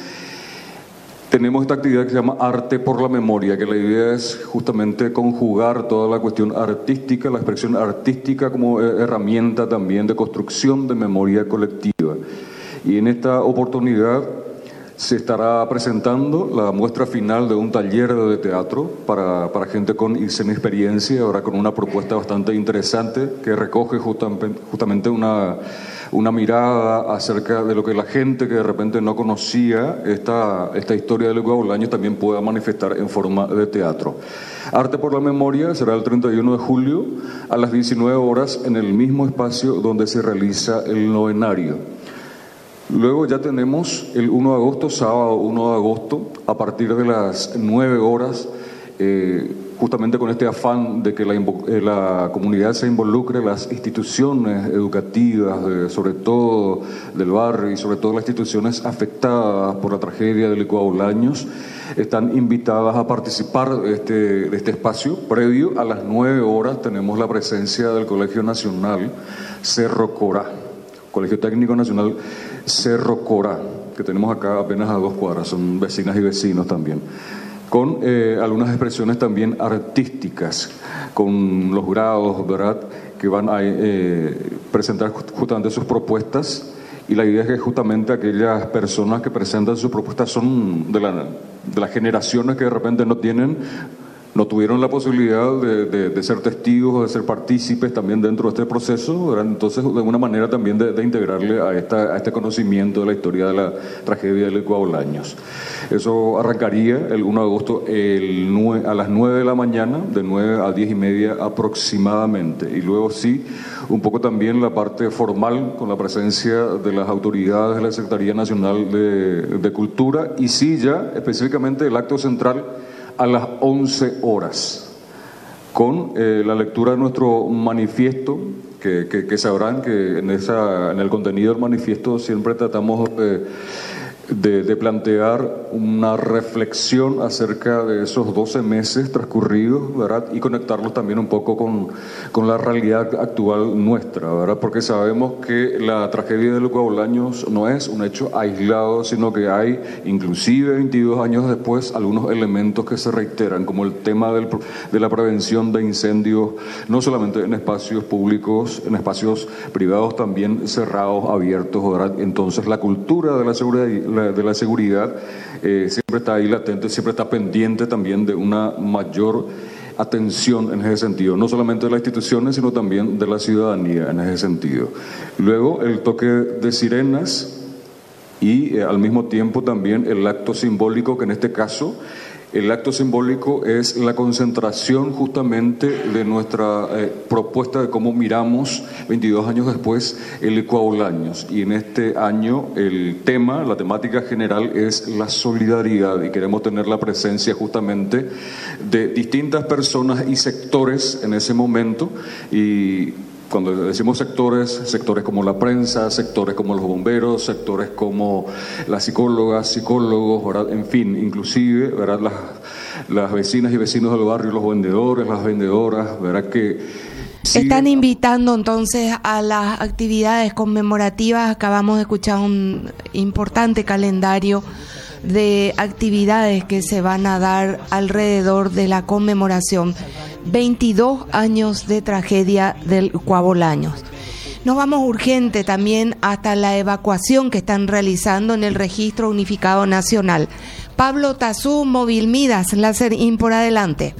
Tenemos esta actividad que se llama Arte por la Memoria, que la idea es justamente conjugar toda la cuestión artística, la expresión artística como herramienta también de construcción de memoria colectiva. Y en esta oportunidad se estará presentando la muestra final de un taller de teatro para, para gente con y sin experiencia, ahora con una propuesta bastante interesante que recoge justamente, justamente una... una mirada acerca de lo que la gente que de repente no conocía esta, esta historia de Lucas Bolaños también pueda manifestar en forma de teatro. Arte por la Memoria será el treinta y uno de julio a las diecinueve horas en el mismo espacio donde se realiza el novenario. Luego ya tenemos el uno de agosto, sábado uno de agosto, a partir de las nueve horas, eh, justamente con este afán de que la, eh, la comunidad se involucre, las instituciones educativas, de, sobre todo del barrio y sobre todo las instituciones afectadas por la tragedia de Lucas Bolaños, están invitadas a participar de este, de este espacio. Previo a las nueve horas tenemos la presencia del Colegio Nacional Cerro Corá, Colegio Técnico Nacional Cerro Corá, que tenemos acá apenas a dos cuadras, son vecinas y vecinos también, con eh, algunas expresiones también artísticas, con los grados, ¿verdad?, que van a eh, presentar justamente sus propuestas, y la idea es que justamente aquellas personas que presentan sus propuestas son de, la, de las generaciones que de repente no tienen, no tuvieron la posibilidad de, de, de ser testigos o de ser partícipes también dentro de este proceso, ¿verdad? Entonces, de alguna manera también de, de integrarle a, esta, a este conocimiento de la historia de la tragedia de Lucas Bolaños. Eso arrancaría el uno de agosto el nueve, a las nueve de la mañana, de nueve a diez y media aproximadamente. Y luego sí, un poco también la parte formal, con la presencia de las autoridades de la Secretaría Nacional de, de Cultura, y sí ya específicamente el acto central a las once horas, con eh, la lectura de nuestro manifiesto, que, que, que sabrán que en, esa, en el contenido del manifiesto siempre tratamos de, de, de plantear una reflexión acerca de esos doce meses transcurridos, ¿verdad?, y conectarlos también un poco con, con la realidad actual nuestra, ¿verdad?, porque sabemos que la tragedia de Lucas Bolaños no es un hecho aislado, sino que hay, inclusive veintidós años después, algunos elementos que se reiteran, como el tema del, de la prevención de incendios, no solamente en espacios públicos, en espacios privados también cerrados, abiertos, ¿verdad? Entonces la cultura de la seguridad, de la seguridad eh, siempre está ahí latente, siempre está pendiente también de una mayor atención en ese sentido, no solamente de las instituciones, sino también de la ciudadanía en ese sentido. Luego el toque de sirenas y eh, al mismo tiempo también el acto simbólico, que en este caso el acto simbólico es la concentración justamente de nuestra eh, propuesta de cómo miramos veintidós años después el Lucas Bolaños. Y en este año el tema, la temática general es la solidaridad, y queremos tener la presencia justamente de distintas personas y sectores en ese momento. Y cuando decimos sectores, sectores como la prensa, sectores como los bomberos, sectores como las psicólogas, psicólogos, ¿verdad?, en fin, inclusive, ¿verdad?, las, las vecinas y vecinos del barrio, los vendedores, las vendedoras, ¿verdad?, que siguen... Están invitando entonces a las actividades conmemorativas. Acabamos de escuchar un importante calendario de actividades que se van a dar alrededor de la conmemoración veintidós años de tragedia del Lucas Bolaños. Nos vamos urgente también hasta la evacuación que están realizando en el Registro Unificado Nacional. Pablo Tazú, Móvil Midas, Láser In por adelante.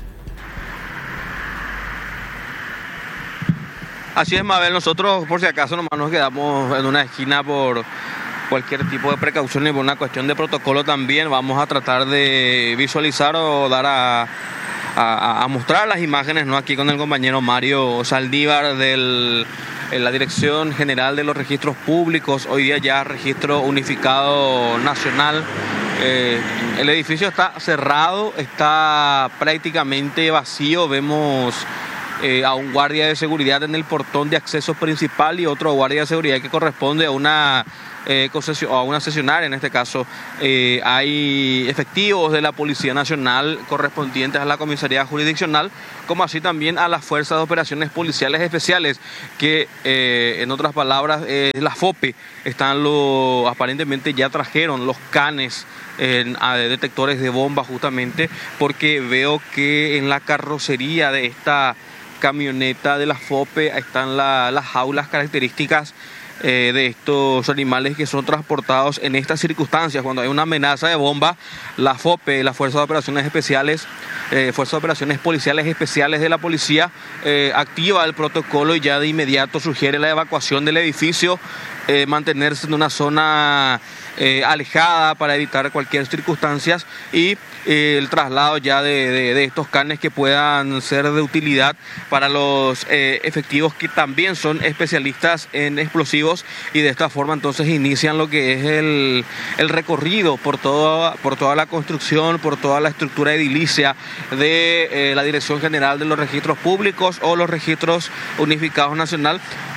Así es, Mabel, nosotros por si acaso nomás nos quedamos en una esquina por cualquier tipo de precaución y por una cuestión de protocolo también. Vamos a tratar de visualizar o dar a A, a mostrar las imágenes, ¿no?, aquí con el compañero Mario Saldívar del en la Dirección General de los Registros Públicos, hoy día ya Registro Unificado Nacional. Eh, el edificio está cerrado, está prácticamente vacío. Vemos eh, a un guardia de seguridad en el portón de acceso principal y otro guardia de seguridad que corresponde a una eh, concesión, a una cesionaria. En este caso eh, hay efectivos de la Policía Nacional correspondientes a la comisaría jurisdiccional, como así también a las Fuerzas de Operaciones Policiales Especiales, que eh, en otras palabras eh, la FOPE, están lo, aparentemente ya trajeron los canes en, a detectores de bombas, justamente porque veo que en la carrocería de esta camioneta de la FOPE están la, las jaulas características eh, de estos animales que son transportados en estas circunstancias. Cuando hay una amenaza de bomba, la FOPE, la Fuerza de Operaciones Especiales, eh, Fuerza de Operaciones Policiales Especiales de la Policía, eh, activa el protocolo y ya de inmediato sugiere la evacuación del edificio, eh, mantenerse en una zona eh, alejada para evitar cualquier circunstancia y eh, el traslado ya de, de, de estos canes que puedan ser de utilidad para los eh, efectivos que también son especialistas en explosivos, y de esta forma entonces inician lo que es el, el recorrido por toda, por toda la construcción, por toda la estructura edilicia de eh, la Dirección General de los Registros Públicos o los Registros Unificados Nacional,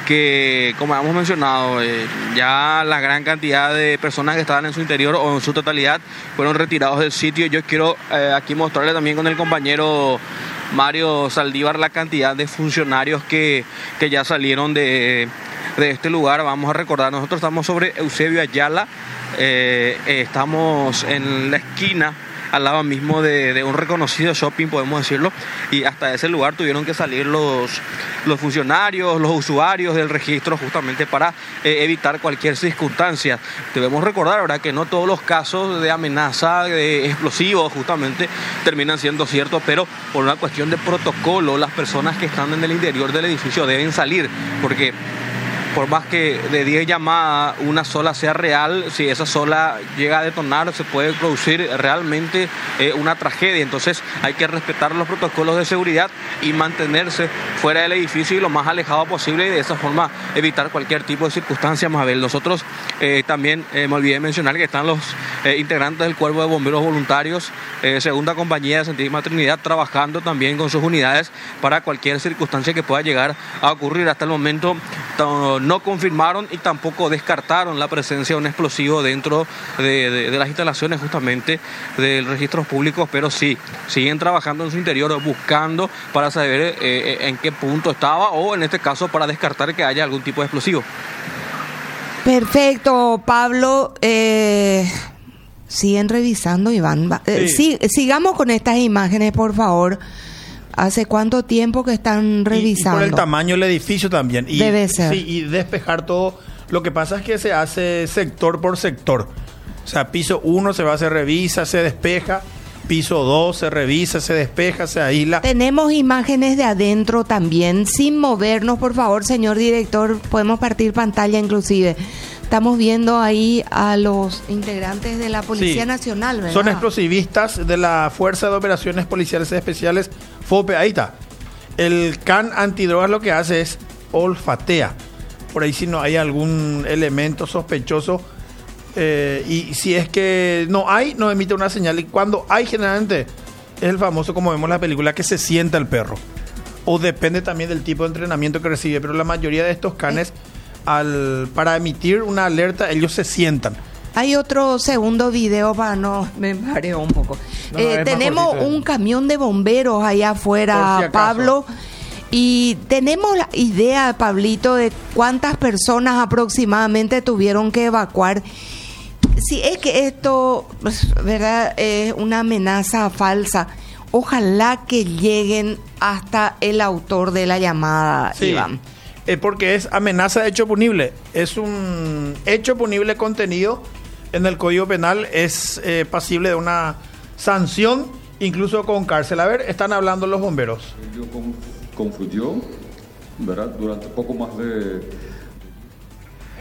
que como hemos mencionado, eh, ya la gran cantidad de personas que estaban en su interior o en su totalidad fueron retirados del sitio. Yo quiero eh, aquí mostrarle también con el compañero Mario Saldívar la cantidad de funcionarios que, que ya salieron de, de este lugar. Vamos a recordar, nosotros estamos sobre Eusebio Ayala, eh, eh, estamos en la esquina al lado mismo de, de un reconocido shopping, podemos decirlo, y hasta ese lugar tuvieron que salir los, los funcionarios, los usuarios del registro, justamente para eh, evitar cualquier circunstancia. Debemos recordar, ¿verdad?, que no todos los casos de amenaza de explosivos justamente terminan siendo ciertos, pero por una cuestión de protocolo, las personas que están en el interior del edificio deben salir, porque por más que de diez llamadas una sola sea real, si esa sola llega a detonar se puede producir realmente eh, una tragedia. Entonces hay que respetar los protocolos de seguridad y mantenerse fuera del edificio y lo más alejado posible, y de esa forma evitar cualquier tipo de circunstancia. Mabel, nosotros eh, también eh, me olvidé mencionar que están los eh, integrantes del Cuerpo de Bomberos Voluntarios, eh, Segunda Compañía de Santísima Trinidad, trabajando también con sus unidades para cualquier circunstancia que pueda llegar a ocurrir. Hasta el momento no confirmaron y tampoco descartaron la presencia de un explosivo dentro de, de, de las instalaciones justamente del registros públicos, pero sí, siguen trabajando en su interior buscando para saber eh, en qué punto estaba, o en este caso para descartar que haya algún tipo de explosivo. Perfecto, Pablo. Eh, siguen revisando, Iván. Eh, sí. sí, sigamos con estas imágenes, por favor. ¿Hace cuánto tiempo que están revisando? Y, y por el tamaño del edificio también. Y, Debe ser. Sí, y despejar todo. Lo que pasa es que se hace sector por sector. O sea, piso uno se va, se revisa, se despeja. Piso dos se revisa, se despeja, se aísla. Tenemos imágenes de adentro también, sin movernos, por favor, señor director. Podemos partir pantalla inclusive. Estamos viendo ahí a los integrantes de la Policía sí. Nacional, ¿verdad? Son explosivistas de la Fuerza de Operaciones Policiales Especiales, FOPE. Ahí está. El can antidrogas lo que hace es olfatea. Por ahí si no hay algún elemento sospechoso. Eh, y si es que no hay, no emite una señal. Y cuando hay, generalmente es el famoso, como vemos en la película, que se sienta el perro. O depende también del tipo de entrenamiento que recibe. Pero la mayoría de estos canes... Al, para emitir una alerta, ellos se sientan. Hay otro segundo video para no... Me mareo un poco. No, eh, tenemos un camión de bomberos allá afuera, si Pablo. Y tenemos la idea, Pablito, de cuántas personas aproximadamente tuvieron que evacuar. Si es que esto, ¿verdad?, es una amenaza falsa, ojalá que lleguen hasta el autor de la llamada, sí. Iván. Eh, porque es amenaza de hecho punible. Es un hecho punible contenido en el Código Penal. Es eh, pasible de una sanción, incluso con cárcel. A ver, están hablando los bomberos. Confluyó, ¿verdad?, durante poco más de... Eh,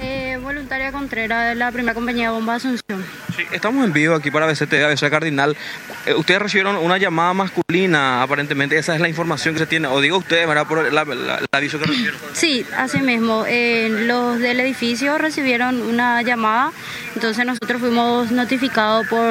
voluntaria Contreras de la primera compañía de bomba de Asunción. Sí, estamos en vivo aquí para B C T V, A B C Cardinal. Eh, ustedes recibieron una llamada masculina, aparentemente esa es la información que se tiene, o digo ustedes, ¿verdad? Por la, la, el aviso que recibieron. Sí, así mismo. Eh, los del edificio recibieron una llamada, entonces nosotros fuimos notificados por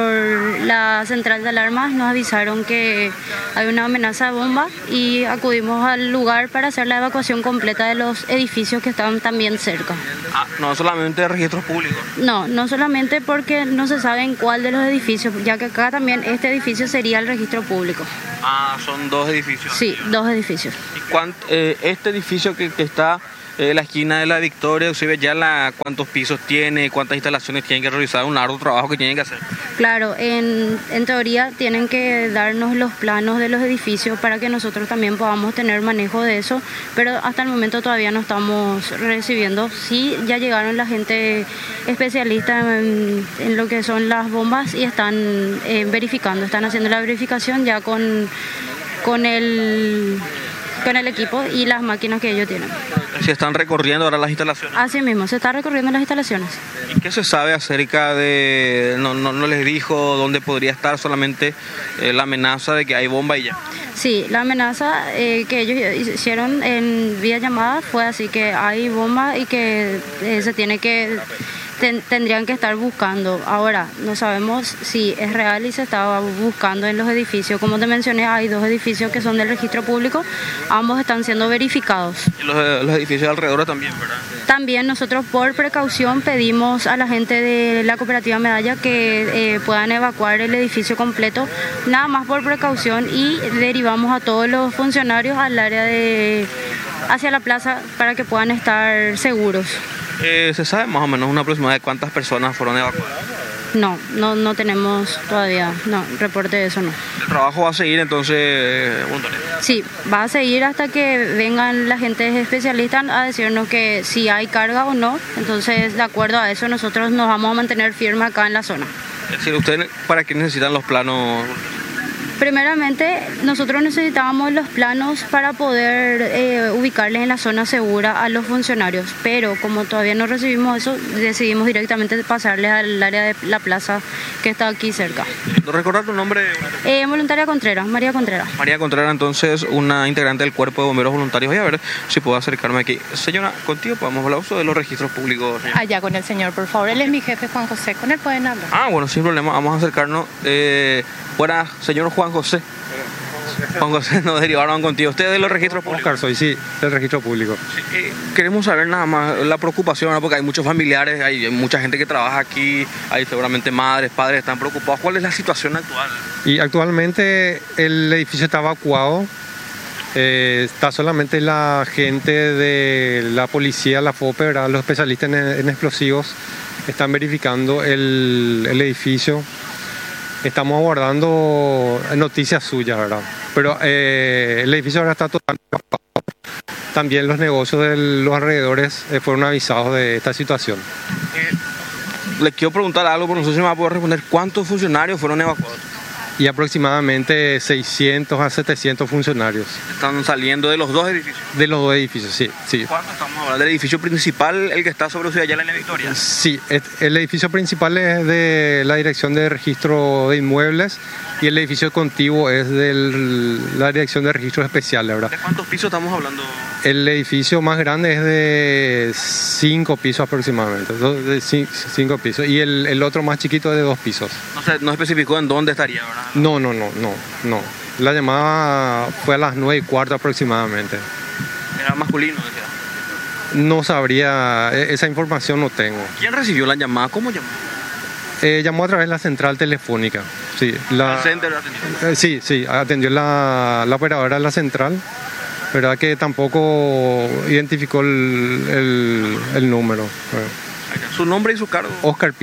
la central de alarmas, nos avisaron que hay una amenaza de bomba y acudimos al lugar para hacer la evacuación completa de los edificios que estaban también cerca. Ah, no solamente registros públicos. No, no solamente porque no se sabe en cuál de los edificios, ya que acá también este edificio sería el registro público. Ah, son dos edificios. Sí, dos edificios. ¿Y cuánto, eh, este edificio que, que está en eh, la esquina de la Victoria, usted ya la, cuántos pisos tiene, cuántas instalaciones tienen que realizar, un arduo trabajo que tienen que hacer? Claro, en, en teoría tienen que darnos los planos de los edificios para que nosotros también podamos tener manejo de eso, pero hasta el momento todavía no estamos recibiendo. Sí, ya llegaron la gente especialista en, en lo que son las bombas y están eh, verificando, están haciendo la verificación ya con, con el... con el equipo y las máquinas que ellos tienen. ¿Se están recorriendo ahora las instalaciones? Así mismo, se está recorriendo las instalaciones. ¿Y qué se sabe acerca de, no, no, no les dijo dónde podría estar, solamente eh, la amenaza de que hay bomba y ya? Sí, la amenaza eh, que ellos hicieron en vía llamada fue así que hay bomba y que eh, se tiene que... Ten, tendrían que estar buscando. Ahora, no sabemos si es real y se estaba buscando en los edificios. Como te mencioné, hay dos edificios que son del registro público. Ambos están siendo verificados. Y los, los edificios alrededor también, ¿verdad? También nosotros por precaución pedimos a la gente de la cooperativa Medalla que eh, puedan evacuar el edificio completo, nada más por precaución, y derivamos a todos los funcionarios al área de hacia la plaza para que puedan estar seguros. Eh, ¿Se sabe más o menos una aproximada de cuántas personas fueron evacuadas? No, no, no tenemos todavía, no, reporte de eso no. ¿El trabajo va a seguir entonces? Eh, sí, va a seguir hasta que vengan la gente especialista a decirnos que si hay carga o no. Entonces, de acuerdo a eso, nosotros nos vamos a mantener firmes acá en la zona. Es decir, ¿ustedes para qué necesitan los planos? Primeramente, nosotros necesitábamos los planos para poder eh, ubicarles en la zona segura a los funcionarios, pero como todavía no recibimos eso, decidimos directamente pasarles al área de la plaza que está aquí cerca. ¿Recordar tu nombre? Eh, voluntaria Contreras, María Contreras. María Contreras, entonces, una integrante del Cuerpo de Bomberos Voluntarios. Voy a ver si puedo acercarme aquí. Señora, contigo podemos hablar uso de los registros públicos. Señora. Allá con el señor, por favor. Él es mi jefe, Juan José. Con él pueden hablar. Ah, bueno, sin problema. Vamos a acercarnos. Eh, buenas, señor Juan José. Juan José, nos derivaron contigo. ¿Usted de los registros públicos? Oscar, soy, sí, del registro público. Sí, eh, queremos saber nada más la preocupación, ¿no? Porque hay muchos familiares, hay, hay mucha gente que trabaja aquí, hay seguramente madres, padres, están preocupados. ¿Cuál es la situación actual? Y actualmente el edificio está evacuado. Eh, está solamente la gente de la policía, la F O P E, ¿verdad? Los especialistas en, en explosivos están verificando el, el edificio. Estamos aguardando noticias suyas, ¿verdad? Pero eh, el edificio ahora está totalmente apagado. También los negocios de los alrededores eh, fueron avisados de esta situación. Eh, le quiero preguntar algo, pero no sé si me va a poder responder. ¿Cuántos funcionarios fueron evacuados? Y aproximadamente seiscientos a setecientos funcionarios. ¿Están saliendo de los dos edificios? De los dos edificios, sí. sí. ¿Cuántos estamos hablando? ¿Del edificio principal, el que está sobre Ciudad Yala en la Victoria? Sí, el edificio principal es de la Dirección de Registro de Inmuebles y el edificio contiguo es de la Dirección de Registros Especiales, ¿verdad? ¿De cuántos pisos estamos hablando? El edificio más grande es de cinco pisos aproximadamente, de cinco pisos, y el, el otro más chiquito es de dos pisos. No sé, no especificó en dónde estaría, ¿verdad? No, no, no, no, no. La llamada fue a las nueve y cuarto aproximadamente. ¿Era masculino? Decía. No sabría, esa información no tengo. ¿Quién recibió la llamada? ¿Cómo llamó? Eh, llamó a través de la central telefónica. Sí, la, ¿El center atendió? Eh, sí, sí, atendió la, la operadora de la central, verdad que tampoco identificó el, el, el número. ¿Su nombre y su cargo? Oscar Pino.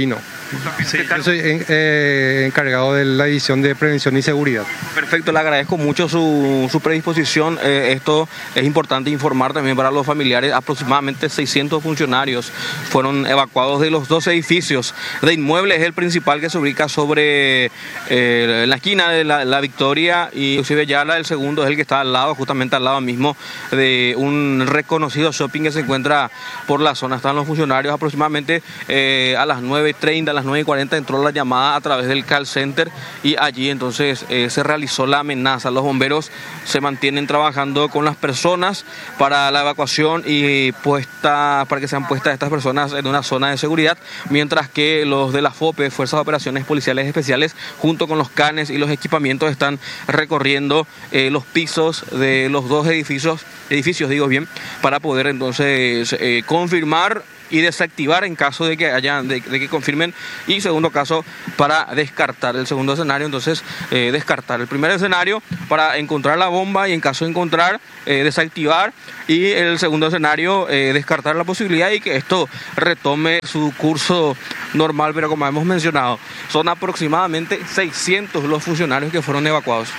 Sí, yo soy eh, encargado de la división de prevención y seguridad. Perfecto, le agradezco mucho su, su predisposición. Eh, esto es importante informar también para los familiares. Aproximadamente seiscientos funcionarios fueron evacuados de los dos edificios. De Inmuebles es el principal que se ubica sobre eh, la esquina de la, la Victoria, y inclusive ya la del segundo es el que está al lado, justamente al lado mismo de un reconocido shopping que se encuentra por la zona. Están los funcionarios aproximadamente eh, a las nueve y treinta, a las nueve y cuarenta entró la llamada a través del call center y allí entonces eh, se realizó la amenaza. Los bomberos se mantienen trabajando con las personas para la evacuación y puesta, para que sean puestas estas personas en una zona de seguridad, mientras que los de la FOPE, Fuerzas de Operaciones Policiales Especiales, junto con los canes y los equipamientos, están recorriendo eh, los pisos de los dos edificios, edificios digo bien, para poder entonces eh, confirmar y desactivar en caso de que haya, de, de que confirmen, y segundo caso para descartar. El segundo escenario entonces eh, descartar. El primer escenario para encontrar la bomba y en caso de encontrar eh, desactivar, y el segundo escenario eh, descartar la posibilidad y que esto retome su curso normal, pero como hemos mencionado son aproximadamente seiscientos los funcionarios que fueron evacuados.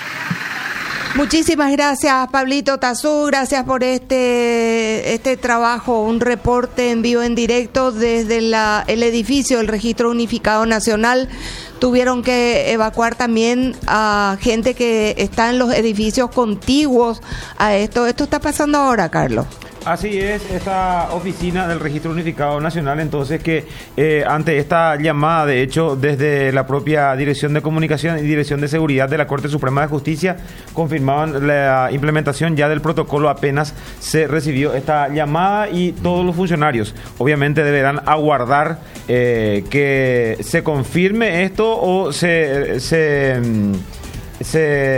Muchísimas gracias, Pablito Tazú, gracias por este este trabajo, un reporte en vivo, en directo desde la, el edificio del Registro Unificado Nacional. Tuvieron que evacuar también a gente que está en los edificios contiguos a esto. ¿Esto está pasando ahora, Carlos? Así es, esta oficina del Registro Unificado Nacional, entonces que eh, ante esta llamada, de hecho, desde la propia Dirección de Comunicación y Dirección de Seguridad de la Corte Suprema de Justicia, confirmaban la implementación ya del protocolo apenas se recibió esta llamada, y todos los funcionarios obviamente deberán aguardar eh, que se confirme esto o se... se se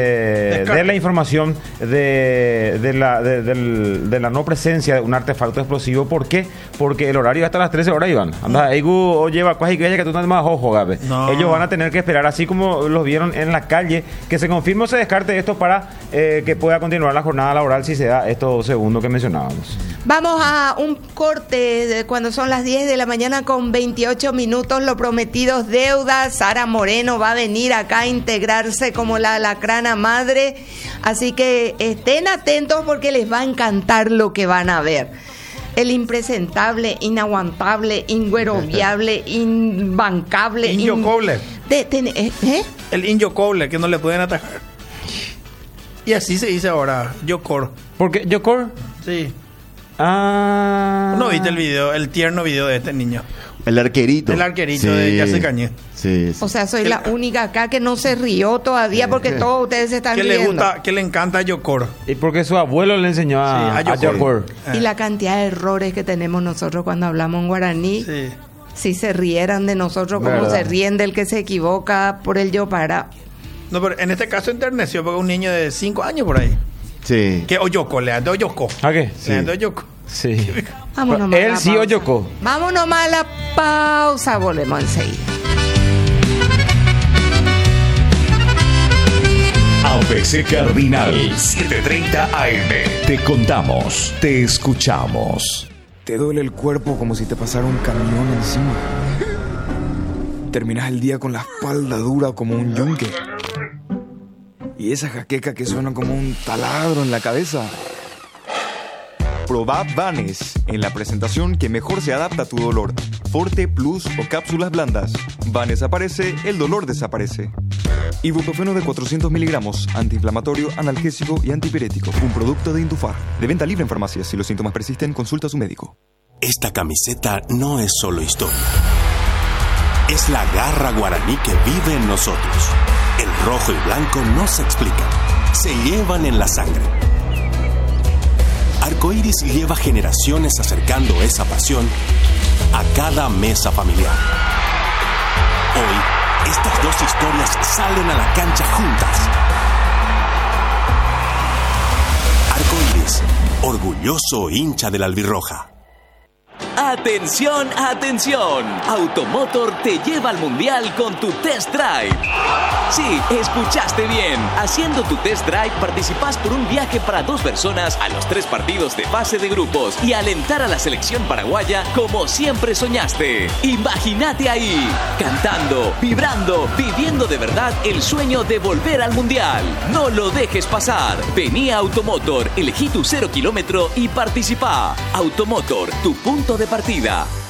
dé la información de, de, la, de, de, de la no presencia de un artefacto explosivo. ¿Por qué? Porque el horario hasta las trece horas, Iván. Anda, no. lleva casi que que tú no más ojo, Gabe. No. Ellos van a tener que esperar, así como los vieron en la calle, que se confirme o se descarte esto para eh, que pueda continuar la jornada laboral si se da esto segundo que mencionábamos. Vamos a un corte de cuando son las diez de la mañana con veintiocho minutos. Lo prometido es deuda. Sara Moreno va a venir acá a integrarse como la alacrana madre, así que estén atentos porque les va a encantar lo que van a ver. El impresentable, inaguantable, ingüeroviable, imbancable, Inyocoble. In... ¿Eh? El inyocoble, que no le pueden atajar. Y así se dice ahora, Yocor. ¿Por qué? ¿Yocor? Sí. Ah. ¿No viste el video, el tierno video de este niño? El arquerito. El arquerito sí. de Yase Cañé. Sí, sí. O sea, soy la única acá que no se rió todavía porque sí. todos ustedes se están que riendo. Le gusta, que le encanta a Yocor. Y porque su abuelo le enseñó a, sí, a Yocor. Y la cantidad de errores que tenemos nosotros cuando hablamos en guaraní. Sí. Si se rieran de nosotros como ¿verdad? Se ríen del que se equivoca por el yo para. No, pero en este caso enterneció porque un niño de cinco años por ahí. Sí. Que Oyoco, le ando Oyoco. ¿A qué? Sí. Le ando Oyoco. Sí. Vámonos Él sí Oyoco. Vámonos más a la pausa, volvemos enseguida. A B C Cardinal setecientos treinta A M. Te contamos, te escuchamos. Te duele el cuerpo como si te pasara un camión encima. Terminas el día con la espalda dura como un yunque. Y esa jaqueca que suena como un taladro en la cabeza. Probá Vanes en la presentación que mejor se adapta a tu dolor. Forte, Plus o cápsulas blandas. Vanes aparece, el dolor desaparece. Ibuprofeno de cuatrocientos miligramos, antiinflamatorio, analgésico y antipirético. Un producto de Indufar. De venta libre en farmacias. Si los síntomas persisten, consulta a su médico. Esta camiseta no es solo historia. Es la garra guaraní que vive en nosotros. El rojo y blanco no se explican. Se llevan en la sangre. Arcoíris lleva generaciones acercando esa pasión a cada mesa familiar. Hoy, estas dos historias salen a la cancha juntas. Arcoíris, orgulloso hincha de la albirroja. Atención, atención. Automotor te lleva al mundial con tu test drive. Sí, escuchaste bien. Haciendo tu test drive participas por un viaje para dos personas a los tres partidos de fase de grupos y alentar a la selección paraguaya como siempre soñaste. Imagínate ahí, cantando, vibrando, viviendo de verdad el sueño de volver al mundial. No lo dejes pasar. Vení a Automotor, elegí tu cero kilómetro y participa. Automotor, tu punto de partida.